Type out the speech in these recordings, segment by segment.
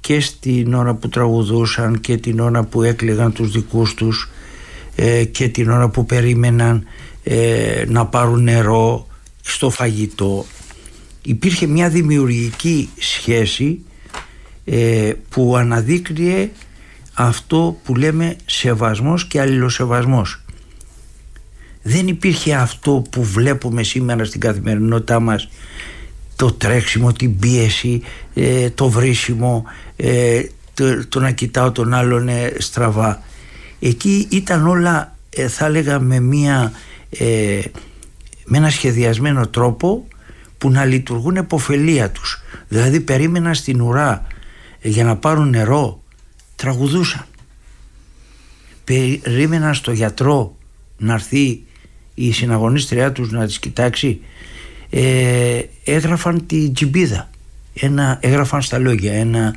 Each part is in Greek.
και στην ώρα που τραγουδούσαν και την ώρα που έκλαιγαν τους δικούς τους και την ώρα που περίμεναν να πάρουν νερό, στο φαγητό. Υπήρχε μια δημιουργική σχέση που αναδείκνυε αυτό που λέμε σεβασμός και αλληλοσεβασμός. Δεν υπήρχε αυτό που βλέπουμε σήμερα στην καθημερινότητά μας, το τρέξιμο, την πίεση, το βρίσιμο, το να κοιτάω τον άλλον στραβά. Εκεί ήταν όλα, θα έλεγα, με ένα σχεδιασμένο τρόπο που να λειτουργούν επωφελία τους. Δηλαδή περίμεναν στην ουρά για να πάρουν νερό, τραγουδούσαν. Περίμεναν στο γιατρό να έρθει η συναγωνίστριά τους να τις κοιτάξει, έγραφαν τη τζιμπίδα, έγραφαν στα λόγια ένα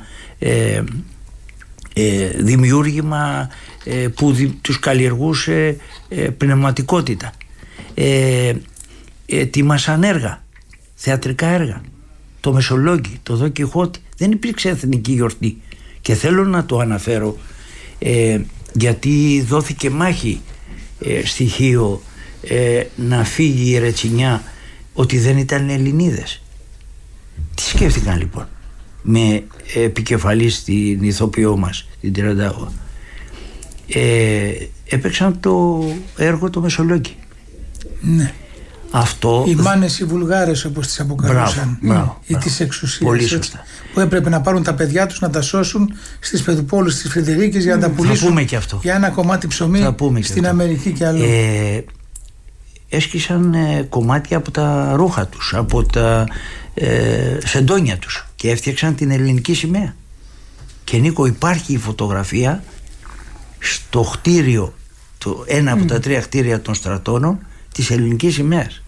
δημιούργημα που τους καλλιεργούσε πνευματικότητα. Ετοίμασαν έργα, θεατρικά έργα, το Μεσολόγγι, το Δον Κιχώτη. Δεν υπήρξε εθνική γιορτή και θέλω να το αναφέρω γιατί δόθηκε μάχη στοιχείο να φύγει η Ρετσινιά, ότι δεν ήταν Ελληνίδες. Τι σκέφτηκαν λοιπόν με επικεφαλή στην ηθοποιό μας, την Τριαντάγωα? Έπαιξαν το έργο το Μεσολόγγι. Ναι. Αυτό... Οι μάνες οι Βουλγάρες, όπως τις αποκαλούσαν, ή τις εξουσίες, που έπρεπε να πάρουν τα παιδιά τους να τα σώσουν στις Πεδουπόλους της Φρεντερίκης για να τα πουλήσουν για ένα κομμάτι ψωμί στην Αμερική και αλλού. Έσκησαν κομμάτια από τα ρούχα τους, από τα σεντόνια τους και έφτιαξαν την ελληνική σημαία. Και Νίκο, υπάρχει η φωτογραφία στο κτίριο, ένα από τα 3 κτίρια των στρατώνων, της ελληνικής σημαίας.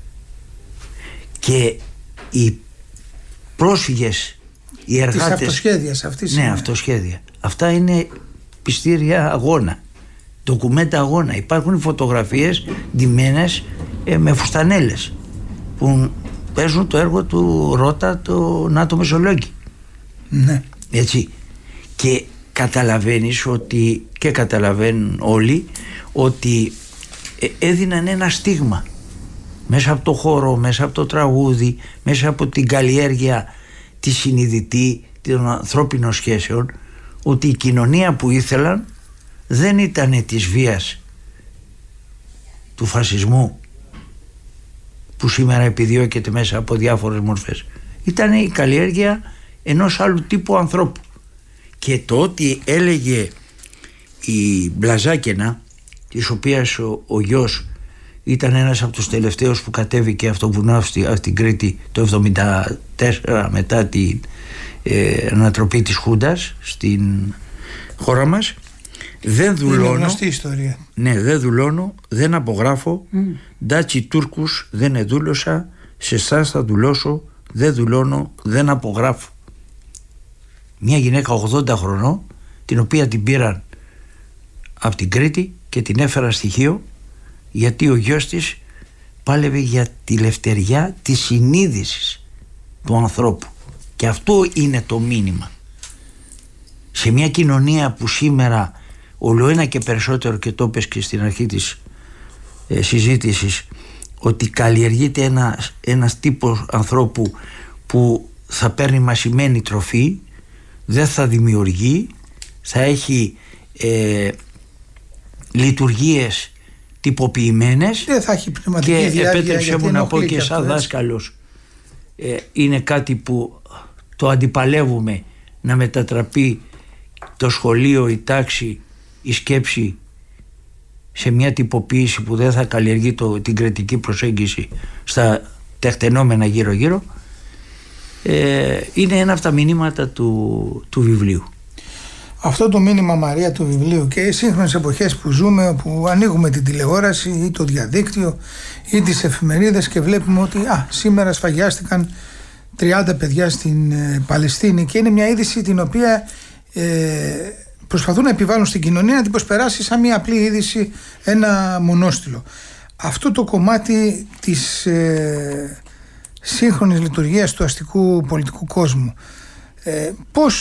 Και οι πρόσφυγες, οι εργάτες, της αυτοσχέδιας αυτής. Ναι, αυτοσχέδια. Αυτά είναι πιστήρια αγώνα, ντοκουμέντα αγώνα. Υπάρχουν φωτογραφίες ντυμένες με φουστανέλες που παίζουν το έργο του Ρώτα, το Νάτο Μεσολόγγι. Ναι. Έτσι. Και καταλαβαίνεις ότι, και καταλαβαίνουν όλοι, ότι έδιναν ένα στίγμα μέσα από το χώρο, μέσα από το τραγούδι, μέσα από την καλλιέργεια τη συνειδητή των ανθρώπινων σχέσεων, ότι η κοινωνία που ήθελαν δεν ήταν της βίας του φασισμού που σήμερα επιδιώκεται μέσα από διάφορες μορφές. Ήταν η καλλιέργεια ενός άλλου τύπου ανθρώπου. Και το ότι έλεγε η Μπλαζάκαινα, της οποίας ο γιος ήταν ένας από τους τελευταίους που κατέβηκε αυτοβουνάυστη στην Κρήτη το 1974 μετά την ανατροπή της Χούντας στην χώρα μας. Δεν δουλώνω. Είναι γνωστή ιστορία. Ναι, δεν δουλώνω, δεν απογράφω. Ντάτσι Τούρκους δεν εδούλωσα, σε εσάς θα δουλώσω, δεν δουλώνω, δεν απογράφω. Μια γυναίκα 80 χρονών, την οποία την πήραν από την Κρήτη και την έφερα στοιχείο, γιατί ο γιος της πάλευε για τη λευτεριά της συνείδησης του ανθρώπου. Και αυτό είναι το μήνυμα. Σε μια κοινωνία που σήμερα ολοένα και περισσότερο, και το πες και στην αρχή της συζήτησης, ότι καλλιεργείται ένας τύπος ανθρώπου που θα παίρνει μασημένη τροφή, δεν θα δημιουργεί, θα έχει λειτουργίες τυποποιημένες, δεν θα έχει πνευματική και διάρκεια, επέτρεψε μου να πω και σαν δάσκαλος, είναι κάτι που το αντιπαλεύουμε, να μετατραπεί το σχολείο, η τάξη, η σκέψη σε μια τυποποίηση που δεν θα καλλιεργεί την κριτική προσέγγιση στα τεκτενόμενα γύρω-γύρω. Είναι ένα από τα μηνύματα του βιβλίου. Αυτό το μήνυμα, Μαρία, του βιβλίου, και οι σύγχρονες εποχές που ζούμε, όπου ανοίγουμε την τηλεόραση ή το διαδίκτυο ή τις εφημερίδες και βλέπουμε ότι σήμερα σφαγιάστηκαν 30 παιδιά στην Παλαιστίνη, και είναι μια είδηση την οποία προσπαθούν να επιβάλλουν στην κοινωνία να την προσπεράσει σαν μια απλή είδηση, ένα μονόστιλο. Αυτό το κομμάτι της σύγχρονης λειτουργίας του αστικού πολιτικού κόσμου, πώς